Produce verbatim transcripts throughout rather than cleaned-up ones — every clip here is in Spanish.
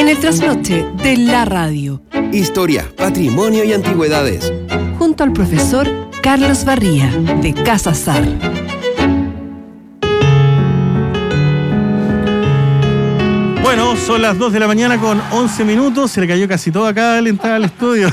En el trasnoche de la radio. Historia, patrimonio y antigüedades. Junto al profesor Carlos Barría, de Casa Sar. Bueno, son las dos de la mañana con once minutos. Se le cayó casi todo acá al entrar al estudio.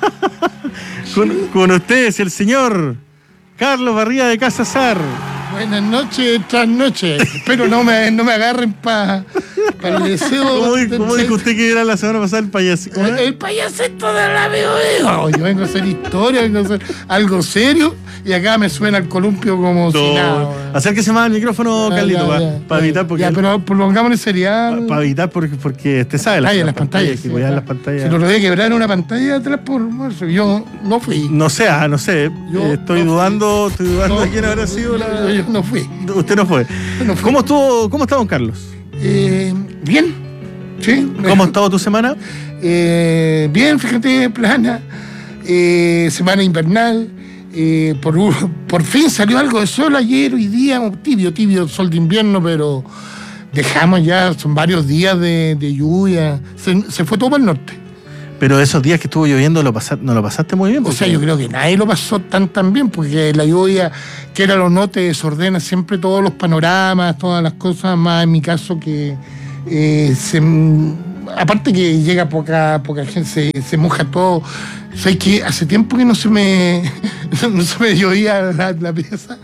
con, con ustedes, el señor Carlos Barría, de Casa Sar. Buenas noches, tras noches. Espero no me, no me agarren para pa el deseo. ¿Cómo, de, ¿cómo dijo usted que era la semana pasada el payasito? El, el payasito del amigo. Oh, yo vengo a hacer historia, vengo a hacer algo serio y acá me suena el columpio como no, si nada. Acérquese más al micrófono, ya, Carlito, para pa evitar. Porque ya, el, pero prolongámosle serial. Para pa evitar, porque, porque usted sabe. Las, las, las pantallas. pantallas, sí, las pantallas. Si lo debe quebrar una pantalla atrás por marzo. Yo no fui. No sé, ah, no sé. Yo eh, estoy, no dudando, estoy dudando no, de quién habrá sido la. Yo no fui. Usted no fue. No fui. ¿Cómo estuvo, cómo está don Carlos? Eh, bien. Sí. ¿Cómo ha estado tu semana? Eh, bien, fíjate, plana. Eh, semana invernal. Eh, por, por fin salió algo de sol ayer, hoy día, tibio, tibio, sol de invierno, pero dejamos ya, son varios días de, de lluvia. Se, se fue todo para el norte. Pero esos días que estuvo lloviendo, ¿lo pasaste, ¿no lo pasaste muy bien? O sea, yo creo que nadie lo pasó tan tan bien, porque la lluvia, que era lo no, te desordena siempre todos los panoramas, todas las cosas, más en mi caso que eh, se, aparte que llega poca, poca gente, se, se moja todo. O sea, que hace tiempo que no se me, no se me llovía la, la pieza.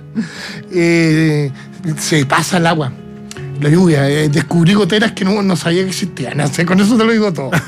Eh, se pasa el agua, la lluvia. Eh, descubrí goteras que no, no sabía que existían. O sea, con eso te lo digo todo.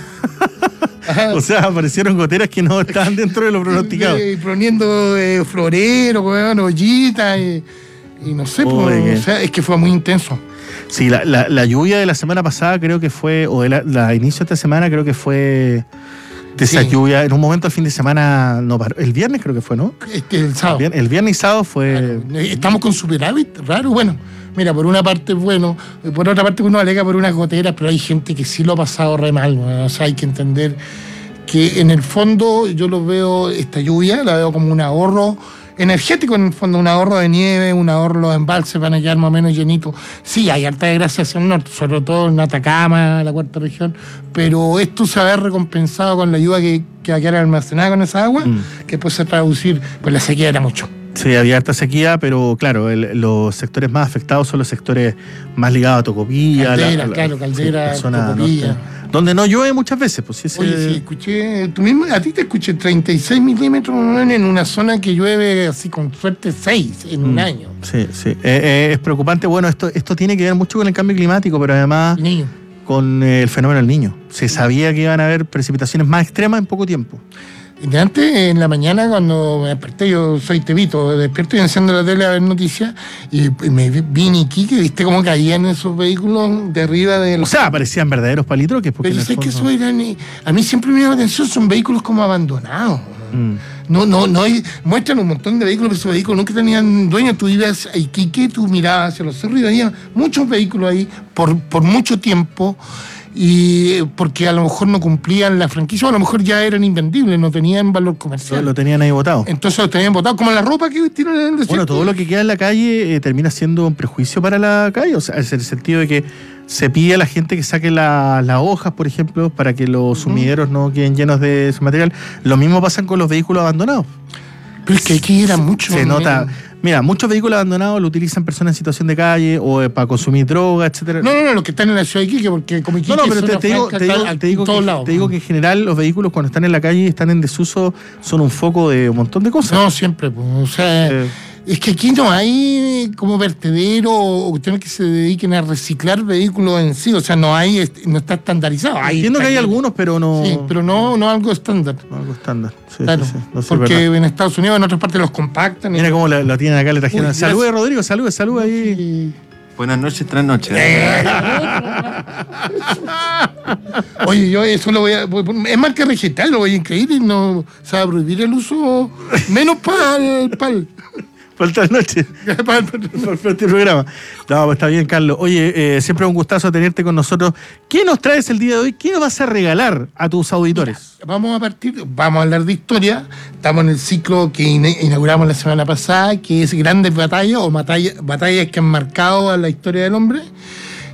Ajá. O sea, aparecieron goteras que no estaban dentro de lo pronosticado. Y poniendo eh, florero, bueno, ollitas, y, y no sé, oh, pues, o sea, es que fue muy intenso. Sí, la, la, la lluvia de la semana pasada creo que fue, o de la, la inicio de esta semana creo que fue de esa sí. lluvia. En un momento el fin de semana, no paró, el viernes creo que fue, ¿no? Este, el sábado. El, el viernes y sábado fue... Claro. Estamos con superávit, raro, bueno. Mira, por una parte, bueno, por otra parte uno alega por unas goteras, pero hay gente que sí lo ha pasado re mal, ¿no? O sea, hay que entender que en el fondo yo lo veo, esta lluvia, la veo como un ahorro energético, en el fondo, un ahorro de nieve, un ahorro, los embalses van a quedar más o menos llenitos. Sí, hay harta desgracia hacia el norte, sobre todo en Atacama, la cuarta región, pero esto se va a ver recompensado con la lluvia que, que va a quedar almacenada con esa agua, mm. que puede ser traducir, pues la sequía era mucho. Sí, había harta sequía, pero claro, el, los sectores más afectados son los sectores más ligados a Tocopilla. Caldera, la, claro, Caldera, sí, Tocopilla. Norte, donde no llueve muchas veces. Pues, sí, ese... Oye, sí, escuché, tú mismo, a ti te escuché treinta y seis milímetros en una zona que llueve así con suerte seis en un mm, año. Sí, sí, eh, eh, es preocupante. Bueno, esto, esto tiene que ver mucho con el cambio climático, pero además Niño. con el fenómeno del Niño. Se sabía que iban a haber precipitaciones más extremas en poco tiempo. De antes, en la mañana, cuando me desperté, yo soy tebito, despierto y enciendo la tele a ver noticias, y me vi en Iquique, viste cómo caían esos vehículos de arriba de los... O sea, parecían verdaderos palitroques. Pero sé fondo... que eso eran... A mí siempre me llama la atención, son vehículos como abandonados. Mm. No, no, no hay... Muestran un montón de vehículos, pero esos vehículos nunca tenían dueño. Tú ibas a Iquique, tú mirabas hacia los cerros y había muchos vehículos ahí por, por mucho tiempo, y porque a lo mejor no cumplían la franquicia, o a lo mejor ya eran invendibles, no tenían valor comercial. Lo tenían ahí botado. Entonces lo tenían botado, como la ropa que tiran en el desierto. Bueno, todo lo que queda en la calle eh, termina siendo un prejuicio para la calle, o sea, es el sentido de que se pide a la gente que saque las la hojas, por ejemplo, para que los sumideros uh-huh. no queden llenos de ese material. Lo mismo pasa con los vehículos abandonados. Pero es que aquí era mucho. Se nota... Mira, muchos vehículos abandonados lo utilizan personas en situación de calle o eh, para consumir droga, etcétera. No, no, no, los que están en la ciudad de Iquique, porque como Iquique no, no, pero te, te, digo, te, digo, te, digo que, lados, te digo que en general los vehículos cuando están en la calle y están en desuso son un foco de un montón de cosas. No, siempre, pues, o sea, eh. es que aquí no hay como vertedero o cuestiones que se dediquen a reciclar vehículos en sí, o sea, no hay, no está estandarizado. Hay, Entiendo que hay algunos, pero no... Sí, pero no, no algo estándar. No algo estándar, sí, claro, sí, sí. No sé, porque en Estados Unidos, en otras partes los compactan. Mira y... cómo la, la tienen acá, le trajeron. Salude, Rodrigo, salude, salude ahí. Sí. Buenas noches, tras noches. Oye, yo eso lo voy a... Es marca vegetal, lo voy a incluir y no... Se va a prohibir el uso menos para el... Pal. Falta la noche. Para el programa. No, pues está bien, Carlos. Oye, eh, siempre un gustazo tenerte con nosotros. ¿Qué nos traes el día de hoy? ¿Qué nos vas a regalar a tus auditores? Mira, vamos a partir, vamos a hablar de historia. Estamos en el ciclo que inauguramos la semana pasada, que es Grandes Batallas o batalla, batallas que han marcado a la historia del hombre.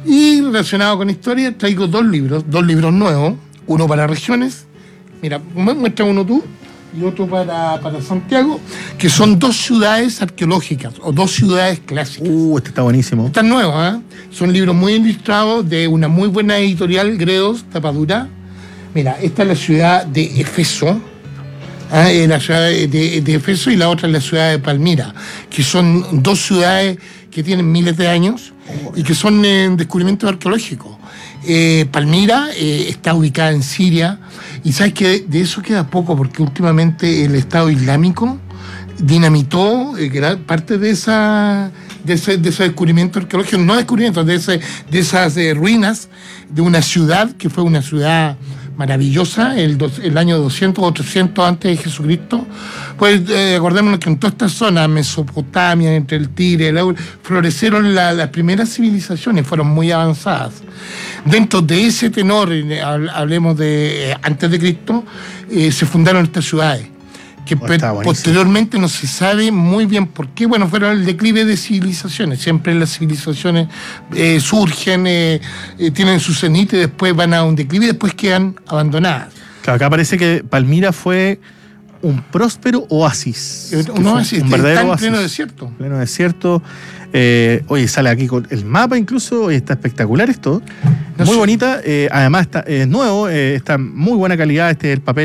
Y relacionado con historia, traigo dos libros, dos libros nuevos, uno para regiones, mira, muestra uno tú, y otro para, para Santiago, que son dos ciudades arqueológicas, o dos ciudades clásicas. Uh, este está buenísimo. Están nuevos, ¿eh? Son libros muy ilustrados de una muy buena editorial, Gredos, tapadura. Mira, esta es la ciudad de Efeso, ¿eh? La ciudad de, de, de Efeso, y la otra es la ciudad de Palmira, que son dos ciudades que tienen miles de años y que son eh, descubrimientos arqueológicos. Eh, Palmira eh, está ubicada en Siria, y sabes que de, de eso queda poco, porque últimamente el Estado Islámico dinamitó eh, gran parte de esa de ese, de ese descubrimiento arqueológico, no descubrimiento, de, ese, de esas eh, ruinas de una ciudad que fue una ciudad maravillosa, el, dos, el año doscientos o trescientos antes de Jesucristo. Pues eh, acordémonos que en toda esta zona, Mesopotamia, entre el Tigre, el Eufrates, florecieron la, las primeras civilizaciones, fueron muy avanzadas. Dentro de ese tenor, hablemos de eh, antes de Cristo, eh, se fundaron estas ciudades, que oh, posteriormente no se sabe muy bien por qué. Bueno, fueron el declive de civilizaciones. Siempre las civilizaciones eh, surgen, eh, eh, tienen su cenit y después van a un declive y después quedan abandonadas. Claro, acá parece que Palmira fue un próspero oasis. Un oasis, un verdadero está en oasis. pleno desierto. Pleno desierto. Eh, oye, sale aquí con el mapa incluso, oye, está espectacular esto. No muy sé. bonita, eh, además está, es nuevo, eh, está en muy buena calidad, este es el papel